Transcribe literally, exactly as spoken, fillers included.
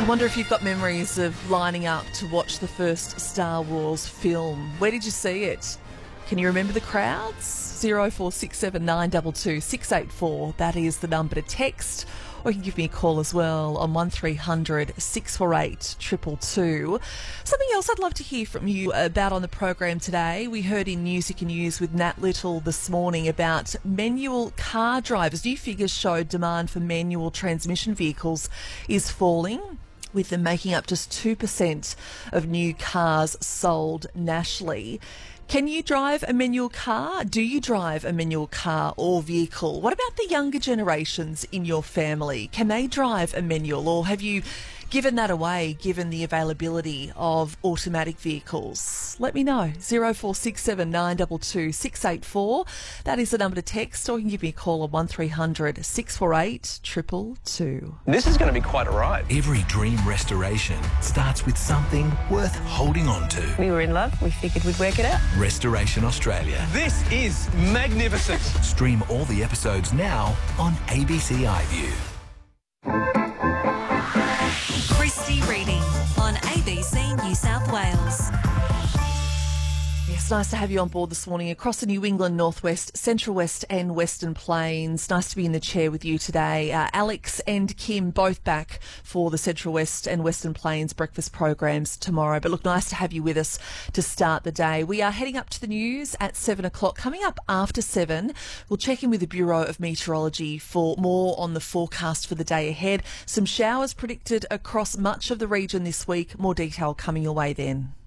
I wonder if you've got memories of lining up to watch the first Star Wars film. Where did you see it? Can you remember the crowds? zero four six seven nine two two six eight four. That is the number to text. Or you can give me a call as well on one three hundred six four eight two two two. Something else I'd love to hear from you about on the program today. We heard in Music and News with Nat Little this morning about manual car drivers. New figures show demand for manual transmission vehicles is falling, with them making up just two percent of new cars sold nationally. Can you drive a manual car? Do you drive a manual car or vehicle? What about the younger generations in your family? Can they drive a manual, or have you given that away given the availability of automatic vehicles? Let me know. zero four six seven nine two two six eight four. That is the number to text, or you can give me a call on one three hundred six four eight two two two. This is going to be quite a ride. Every dream restoration starts with something worth holding on to. We were in love. We figured we'd work it out. Restoration Australia. This is magnificent. Stream all the episodes now on A B C iView. Christy Reading on A B C New South Wales. Yes, nice to have you on board this morning across the New England, Northwest, Central West and Western Plains. Nice to be in the chair with you today. Uh, Alex and Kim both back for the Central West and Western Plains breakfast programs tomorrow. But look, nice to have you with us to start the day. We are heading up to the news at seven o'clock. Coming up after seven, we'll check in with the Bureau of Meteorology for more on the forecast for the day ahead. Some showers predicted across much of the region this week. More detail coming your way then.